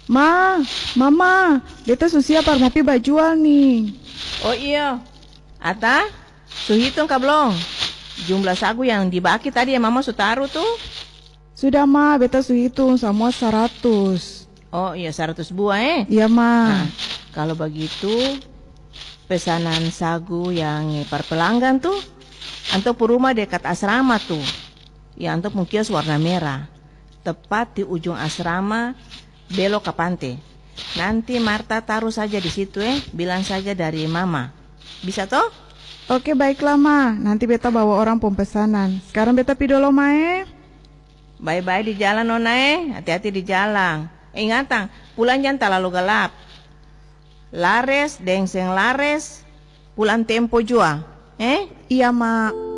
Ma, mama, beta su siap par mau pi bajual nih. Oh iya, Ata, su hitung ka belum? Jumlah sagu yang dibaki tadi yang mama su taruh tuh. Sudah ma, beta su hitung semua 100. Oh iya 100 buah Iya ma. Nah, kalau begitu pesanan sagu yang par pelanggan tuh antuk rumah dekat asrama tuh. Ya antuk kios warna merah. Tepat di ujung asrama belok ke pantai. Nanti Marta taruh saja di situ bilang saja dari mama. Bisa toh? Oke baiklah ma, nanti beta bawa orang pemesanan. Sekarang beta pi dulu ma. Bye-bye di jalan Nona hati-hati di jalan. Ingat tang, pulang jangan terlalu gelap. Lares, dengseng lares, pulang tempo jua. Iya ma.